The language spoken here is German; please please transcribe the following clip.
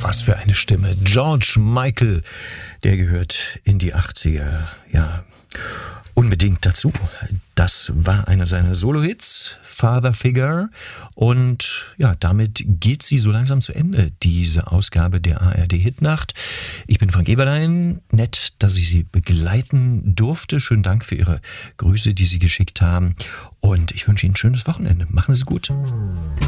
was für eine Stimme. George Michael, der gehört in die 80er, ja, unbedingt dazu. Das war einer seiner Solo-Hits, Father Figure. Und ja, damit geht sie so langsam zu Ende, diese Ausgabe der ARD-Hitnacht. Ich bin Frank Eberlein. Nett, dass ich Sie begleiten durfte. Schönen Dank für Ihre Grüße, die Sie geschickt haben. Und ich wünsche Ihnen ein schönes Wochenende. Machen Sie es gut.